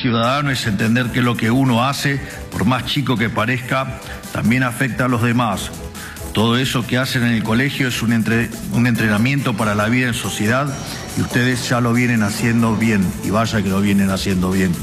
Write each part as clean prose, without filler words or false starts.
ciudadano es entender que lo que uno hace, por más chico que parezca, también afecta a los demás. Todo eso que hacen en el colegio es un entrenamiento para la vida en sociedad y ustedes ya lo vienen haciendo bien, y vaya que lo vienen haciendo bien.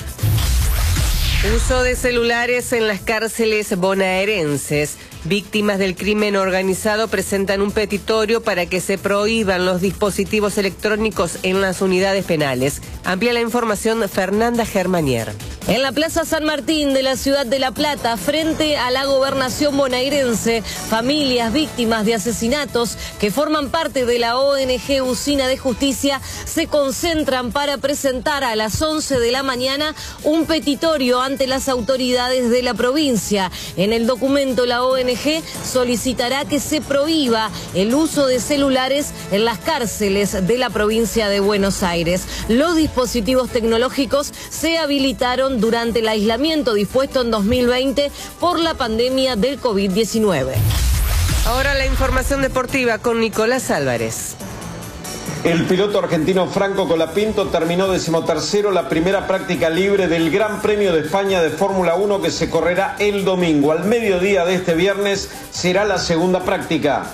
Uso de celulares en las cárceles bonaerenses. Víctimas del crimen organizado presentan un petitorio para que se prohíban los dispositivos electrónicos en las unidades penales. Amplía la información Fernanda Germanier. En la Plaza San Martín de la ciudad de La Plata, frente a la gobernación bonaerense, familias víctimas de asesinatos que forman parte de la ONG Usina de Justicia se concentran para presentar a las 11 de la mañana un petitorio ante las autoridades de la provincia. En el documento, la ONG solicitará que se prohíba el uso de celulares en las cárceles de la provincia de Buenos Aires. Los dispositivos tecnológicos se habilitaron durante el aislamiento dispuesto en 2020 por la pandemia del COVID-19. Ahora la información deportiva con Nicolás Álvarez. El piloto argentino Franco Colapinto terminó 13º la primera práctica libre del Gran Premio de España de Fórmula 1 que se correrá el domingo. Al mediodía de este viernes será la segunda práctica.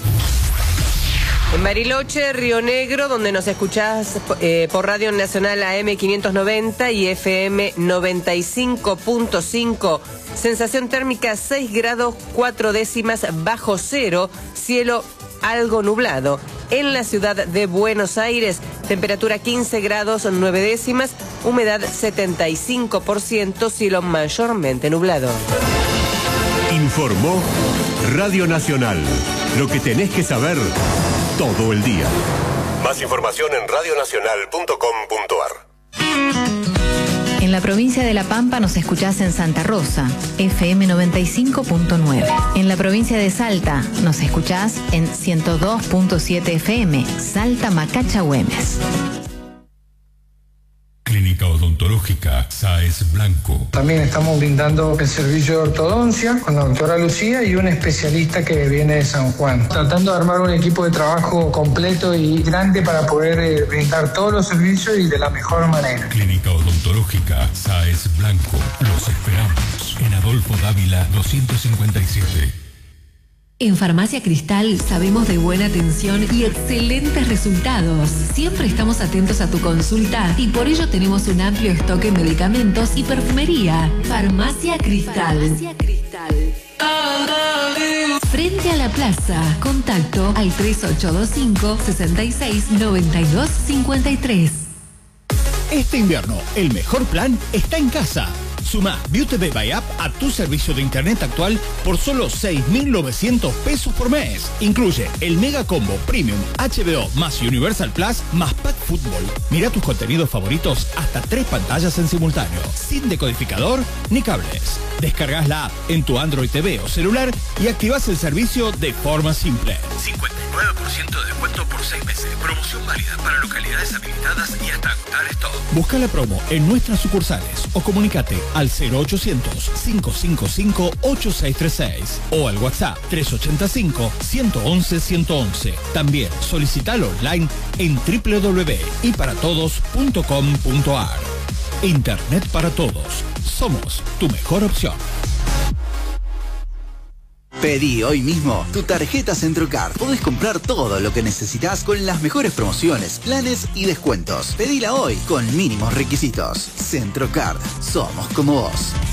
En Bariloche, Río Negro, donde nos escuchás por Radio Nacional AM 590 y FM 95.5. Sensación térmica 6 grados 4 décimas bajo cero, cielo algo nublado. En la ciudad de Buenos Aires, temperatura 15 grados 9 décimas, humedad 75%, cielo mayormente nublado. Informó Radio Nacional. Lo que tenés que saber todo el día. Más información en radionacional.com.ar. En la provincia de La Pampa nos escuchás en Santa Rosa, FM 95.9. En la provincia de Salta nos escuchás en 102.7 FM, Salta Macacha Güemes. Clínica Odontológica Sáez Blanco. También estamos brindando el servicio de ortodoncia con la doctora Lucía y un especialista que viene de San Juan. Tratando de armar un equipo de trabajo completo y grande para poder brindar todos los servicios y de la mejor manera. Clínica Odontológica Sáez Blanco. Los esperamos en Adolfo Dávila 257. En Farmacia Cristal sabemos de buena atención y excelentes resultados. Siempre estamos atentos a tu consulta y por ello tenemos un amplio stock en medicamentos y perfumería. Farmacia Cristal. Farmacia Cristal. Frente a la plaza. Contacto al 3825 66 92 53. Este invierno, el mejor plan está en casa. Suma ViewTV by App a tu servicio de internet actual por solo 6.900 pesos por mes. Incluye el Mega Combo Premium HBO más Universal Plus más Pack Fútbol. Mira tus contenidos favoritos hasta 3 pantallas en simultáneo, sin decodificador ni cables. Descargas la app en tu Android TV o celular y activas el servicio de forma simple. 59% de descuento por 6 meses. Promoción válida para localidades habilitadas y hasta agotar stock. Busca la promo en nuestras sucursales o comunícate al 0800-555-8636 o al WhatsApp 385-111-111. También solicitalo online en www.yparatodos.com.ar. Internet para todos. Somos tu mejor opción. Pedí hoy mismo tu tarjeta Centrocard. Podés comprar todo lo que necesitas con las mejores promociones, planes y descuentos. Pedila hoy con mínimos requisitos. Centrocard. Somos como vos.